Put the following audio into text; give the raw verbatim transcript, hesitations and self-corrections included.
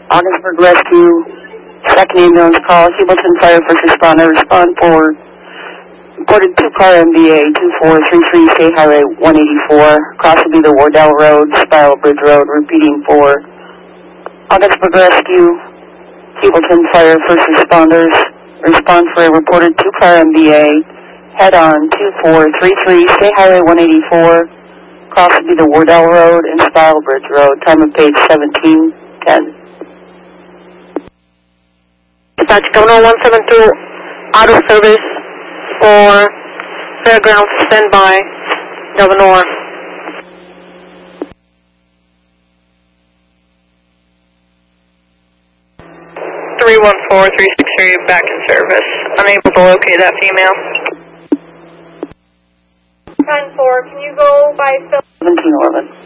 Augsburg Rescue, second ambulance call, Hubleton Fire First Responder, respond for reported two-car M V A two four three three State Highway one eighty-four, crossing either Wardell Road, Spiral Bridge Road, repeating for Augsburg Rescue, Hubleton Fire First Responders, respond for a reported two-car M V A, head-on two four three three State Highway one eighty-four, crossing either Wardell Road and Spiral Bridge Road, time of page seventeen ten. Dispatch Governor one seven two, auto service for Fairgrounds, standby, Governor. three one four, three six three, back in service. Unable to locate that female. ten four, can you go by seventeen eleven.